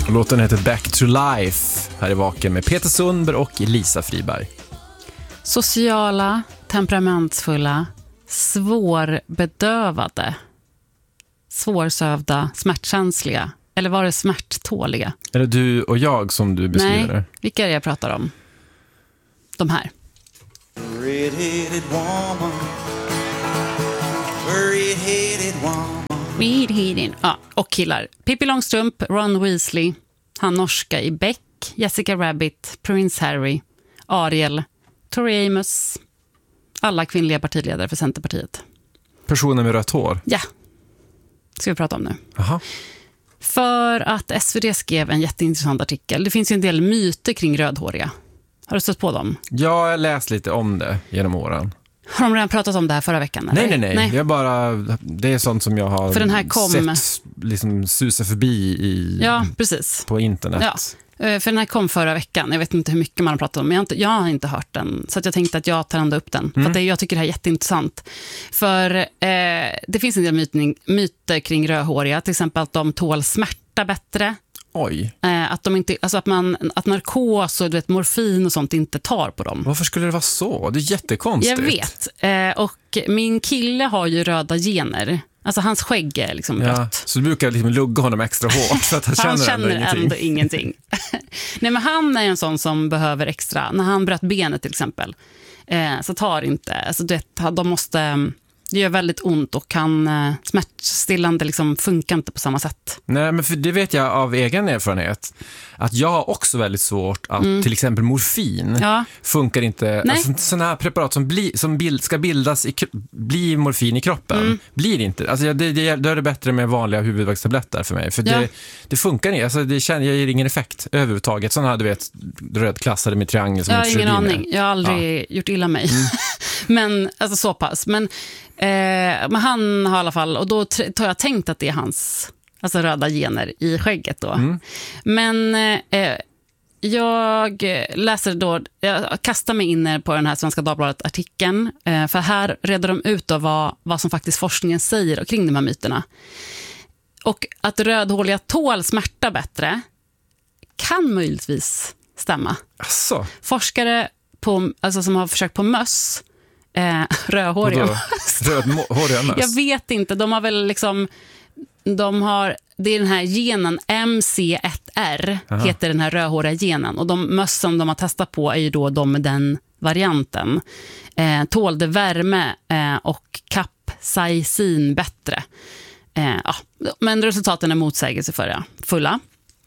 Låten heter Back to Life. Här är Vaken med Peter Sundberg och Lisa Friberg. Sociala, temperamentsfulla, svårbedövade, svårsövda, smärtkänsliga. Eller var det smärttåliga? Är det du och jag som du beskriver det? Nej, vilka är det jag pratar om? De här. Red-headed woman. Red-headed woman. Red-headed. Ja, och killar. Pippi Långstrump, Ron Weasley, han norska i Beck, Jessica Rabbit, Prince Harry, Ariel, Tori Amos. Alla kvinnliga partiledare för Centerpartiet. Personer med rött hår? Ja, ska vi prata om nu. Aha. För att SvD skrev en jätteintressant artikel. Det finns ju en del myter kring rödhåriga. Har du stött på dem? Ja, jag har läst lite om det genom åren. Har de redan pratat om det här förra veckan? Eller? Nej. Det är sånt som jag har för den här sett liksom susa förbi precis. På internet. Ja. För den här kom förra veckan. Jag vet inte hur mycket man har pratat om, men jag har inte hört den. Så att jag tänkte att jag tar ändå upp den. För att jag tycker det här är jätteintressant. För det finns en del myter kring rödhåriga. Till exempel att de tål smärta bättre. Oj. Att de inte, alltså att narkos och morfin och sånt inte tar på dem. Varför skulle det vara så? Det är jättekonstigt. Jag vet. Och min kille har ju röda gener. Alltså hans skägg är liksom rött. Så du brukar liksom lugga honom extra hårt för att han känner ändå ingenting. Nej, men han är en sån som behöver extra. När han bröt benet till exempel, så tar inte, alltså de måste, det gör väldigt ont och smärtstillande liksom funkar inte på samma sätt. Nej, men för det vet jag av egen erfarenhet att jag har också väldigt svårt att till exempel morfin funkar inte. Alltså, sådana här preparat som ska bildas blir morfin i kroppen blir inte. Alltså det är det bättre med vanliga huvudvärkstabletter för mig, för det funkar inte. Alltså jag ger ingen effekt överhuvudtaget. Sådana här, du vet, rödklassade med triangel som jag har ingen aning. Jag har aldrig gjort illa mig. Men alltså så pass. Men han har i alla fall, och då har jag tänkt att det är hans, alltså röda gener i skägget då. Men jag läser då, jag kastar mig in på den här Svenska Dagbladet-artikeln, för här reder de ut då vad som faktiskt forskningen säger kring de här myterna. Och att rödhåriga tål smärta bättre kan möjligtvis stämma. Asså. Forskare som har försökt på möss, rödhåriga möss. Jag vet inte, de har väl liksom, det är den här genen MC1R. Aha. Heter den här rödhåriga genen, och de möss som de har testat på är ju då de med den varianten. Tålde värme och kapsaicin bättre. Men resultaten är motsägelsefulla.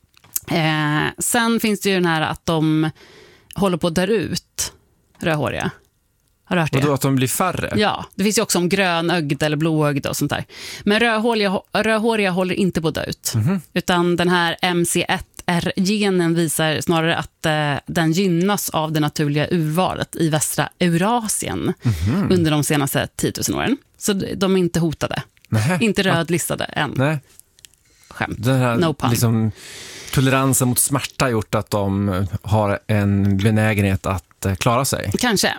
Sen finns det ju den här att de håller på att dö ut, rödhåriga. Har du hört det? Och då att de blir färre? Ja, det finns ju också om grönögd eller blåögd och sånt där. Men rödhåriga håller inte på att dö ut. Utan den här MC1R-genen visar snarare att den gynnas av det naturliga urvalet i västra Eurasien under de senaste 10 000 åren. Så de är inte hotade. Nähä. Inte rödlistade än. Nej. Skämt. Den här No pun. Liksom, toleransen mot smärta har gjort att de har en benägenhet att klara sig. Kanske.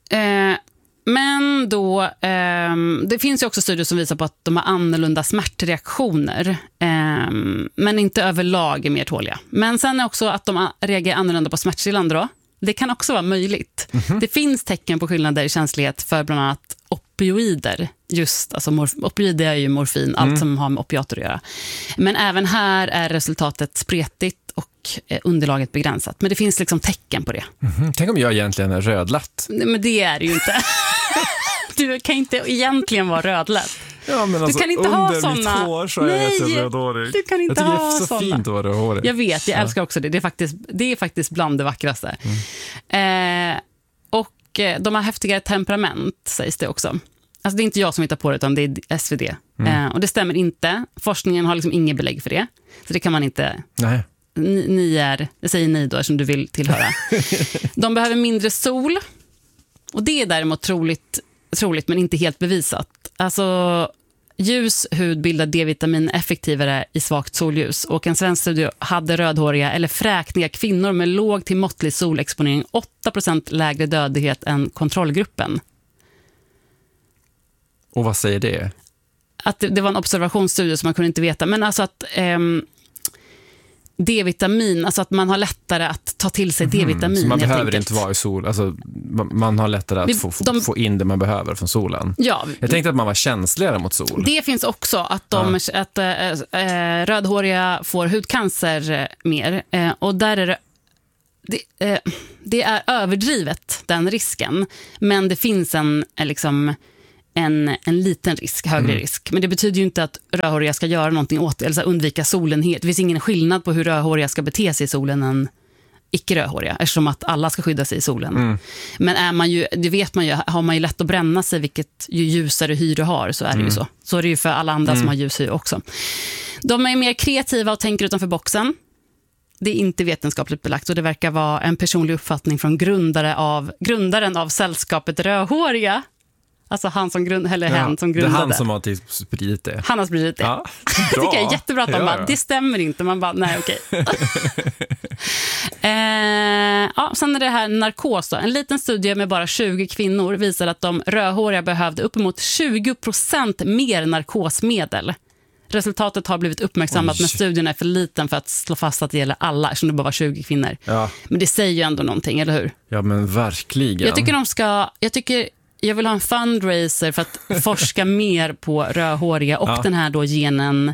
Men då, det finns ju också studier som visar på att de har annorlunda smärtreaktioner, men inte överlag är mer tåliga. Men sen är också att de reagerar annorlunda på smärtstillande då. Det kan också vara möjligt. Det finns tecken på skillnader i känslighet för bland annat opioider. Just, alltså opioider är ju morfin, allt som har med opiater att göra. Men även här är resultatet spretigt och underlaget begränsat. Men det finns liksom tecken på det. Tänk om jag egentligen är rödlätt. Men det är det ju inte. Du kan inte egentligen vara rödlätt. Ja, men alltså, du kan inte ha såna. Under mitt hår så är jag så rödhårig. Du kan inte ha såna. Jag tycker det är så fint att vara rödhårig. Jag vet, jag älskar också det. Det är faktiskt bland det vackraste. Och de har häftigare temperament, sägs det också. Alltså det är inte jag som hittar på det, utan det är SvD. Och det stämmer inte. Forskningen har liksom inget belägg för det. Så det kan man inte... Nej. Jag säger ni då, som du vill tillhöra. De behöver mindre sol. Och det är däremot troligt, men inte helt bevisat. Alltså, ljus hud bildar D-vitamin effektivare i svagt solljus. Och en svensk studie hade rödhåriga eller fräkniga kvinnor med låg till måttlig solexponering 8% lägre dödlighet än kontrollgruppen. Och vad säger det? Att det var en observationsstudie som man kunde inte veta. Men alltså att D-vitamin, alltså att man har lättare att ta till sig D-vitamin. Så man behöver inte vara i sol, alltså man har lättare att få in det man behöver från solen. Ja. Jag tänkte att man var känsligare mot sol. Det finns också att rödhåriga får hudcancer mer, och där är det är överdrivet, den risken, men det finns en liten risk, högre risk. Men det betyder ju inte att rödhåriga ska göra någonting åt det, eller undvika solen helt. Det finns ingen skillnad på hur rödhåriga ska bete sig i solen än icke-rödhåriga, eftersom att alla ska skydda sig i solen. Men är man ju, det vet man ju, har man ju lätt att bränna sig, vilket ju ljusare hy du har, så är det ju så. Så är det ju för alla andra som har ljus hy också. De är mer kreativa och tänker utanför boxen. Det är inte vetenskapligt belagt, och det verkar vara en personlig uppfattning från grundaren av sällskapet rödhåriga. Alltså han som grundade. Det är han som har spridit det. Han har spridit det. Ja, jag tycker det är jättebra att man bara, det stämmer inte. Man bara, nej okej. Sen är det här narkos då. En liten studie med bara 20 kvinnor visar att de rödhåriga behövde uppemot 20% mer narkosmedel. Resultatet har blivit uppmärksammat, men studien är för liten för att slå fast att det gäller alla, eftersom det bara var 20 kvinnor. Ja. Men det säger ju ändå någonting, eller hur? Ja, men verkligen. Jag vill ha en fundraiser för att forska mer på rödhåriga och den här då genen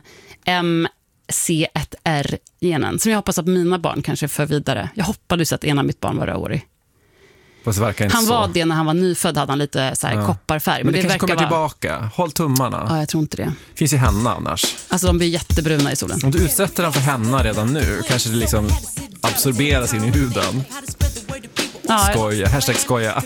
MC1R-genen, som jag hoppas att mina barn kanske för vidare. Jag hoppades att en av mitt barn var rödhårig. Han var det när han var nyfödd, hade han lite så här kopparfärg. Men det kanske kommer tillbaka. Håll tummarna. Ja, jag tror inte det. Finns i henna annars. Alltså de blir jättebruna i solen. Om du utsätter dem för henna redan nu, kanske det liksom absorberas in i huden. Skoja. Hashtag skoja.